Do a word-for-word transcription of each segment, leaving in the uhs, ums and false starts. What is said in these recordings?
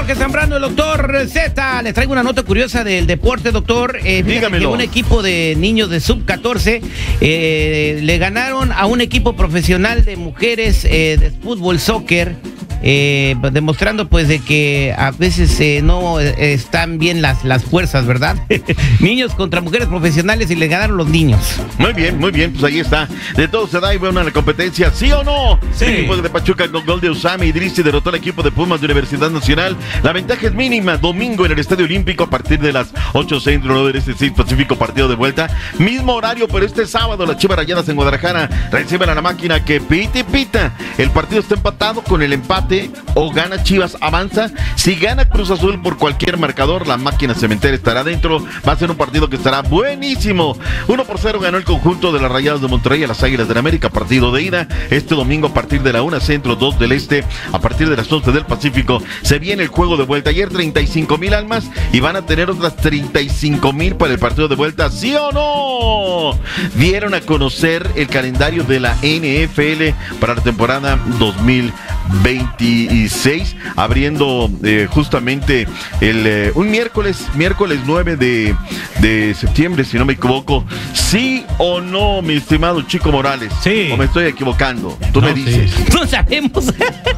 Jorge Zambrano, el doctor Z. Les traigo una nota curiosa del deporte, doctor. Eh, Dígamelo. Que un equipo de niños de sub catorce eh, le ganaron a un equipo profesional de mujeres eh, de fútbol, soccer. Eh, demostrando pues de que a veces eh, no eh, están bien las, las fuerzas, ¿verdad? Niños contra mujeres profesionales y le ganaron los niños. Muy bien, muy bien, pues ahí está. De todo se da y bueno, la competencia, ¿sí o no? Sí. El equipo de Pachuca con gol de Usami Idrissi derrotó al equipo de Pumas de Universidad Nacional. La ventaja es mínima, domingo en el Estadio Olímpico a partir de las ocho centro, nueve este seis Pacífico, partido de vuelta. Mismo horario, pero este sábado las Chivas Rayadas en Guadalajara reciben a la máquina que pita y pita. El partido está empatado con el empate. O gana Chivas, avanza. Si gana Cruz Azul por cualquier marcador, la máquina cementera estará dentro. Va a ser un partido que estará buenísimo. uno por cero ganó el conjunto de las Rayadas de Monterrey a las Águilas del América, partido de ida. Este domingo a partir de la una centro, dos del este, a partir de las once del Pacífico, se viene el juego de vuelta. Ayer treinta y cinco mil almas y van a tener otras treinta y cinco mil para el partido de vuelta, ¿sí o no? Dieron a conocer el calendario de la N F L para la temporada dos mil veintiséis, abriendo eh, justamente el eh, un miércoles, miércoles nueve de, de septiembre, si no me equivoco. ¿Sí o no, mi estimado Chico Morales? Sí. ¿O me estoy equivocando? Tú No, me dices. sí. No sabemos.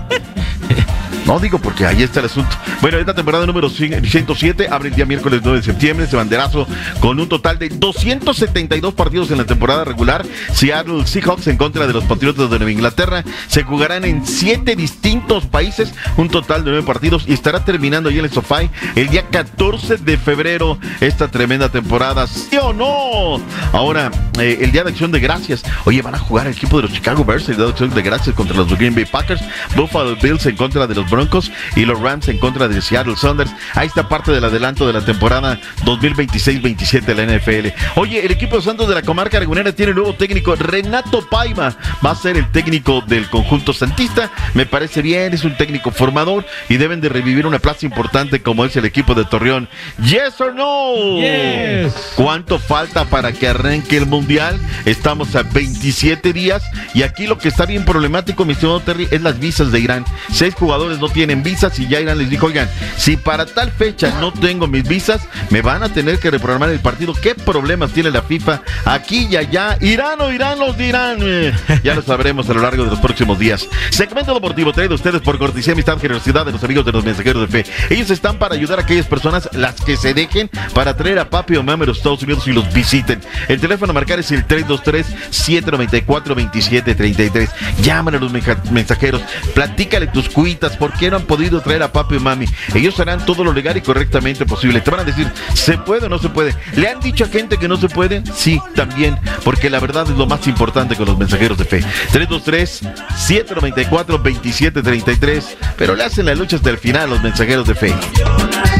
No, digo porque ahí está el asunto. Bueno, esta temporada número ciento siete abre el día miércoles nueve de septiembre, ese banderazo con un total de doscientos setenta y dos partidos en la temporada regular. Seattle Seahawks en contra de los Patriotas de Nueva Inglaterra. Se jugarán en siete distintos países, un total de nueve partidos y estará terminando ahí en el SoFi el día catorce de febrero esta tremenda temporada, ¿sí o no? Ahora, eh, el Día de Acción de Gracias. Oye, van a jugar el equipo de los Chicago Bears el Día de Acción de Gracias contra los Green Bay Packers, Buffalo Bills en contra de los Broncos y los Rams en contra de Seattle Sounders. Ahí está parte del adelanto de la temporada dos mil veintiséis veintisiete de la N F L. Oye, el equipo de Santos de la comarca lagunera tiene nuevo técnico. Renato Paiva va a ser el técnico del conjunto santista. Me parece bien, es un técnico formador y deben de revivir una plaza importante como es el equipo de Torreón. ¿Yes or no? Yes. ¿Cuánto falta para que arranque el mundial? Estamos a veintisiete días y aquí lo que está bien problemático, mi estimado Terry, es las visas de Irán. Seis jugadores no tienen visas y ya Irán les dijo, oigan, si para tal fecha no tengo mis visas, me van a tener que reprogramar el partido. ¿Qué problemas tiene la FIFA aquí y allá? Irán o Irán los dirán. Eh, ya lo sabremos a lo largo de los próximos días. Segmento deportivo traído a ustedes por cortesía, amistad, generosidad de los amigos de los mensajeros de fe. Ellos están para ayudar a aquellas personas, las que se dejen, para traer a papi o mami a los Estados Unidos y los visiten. El teléfono a marcar es el tres dos tres, siete nueve cuatro, dos siete tres tres. Llaman a los mensajeros, platícale tus cuitas, ¿por qué no han podido traer a papi o mami? Ellos harán todo lo legal y correctamente posible. Te van a decir, ¿se puede o no se puede? ¿Le han dicho a gente que no se puede? Sí, también, porque la verdad es lo más importante con los mensajeros de fe. tres dos tres, siete nueve cuatro, dos siete tres tres, pero le hacen la lucha hasta el final los mensajeros de fe.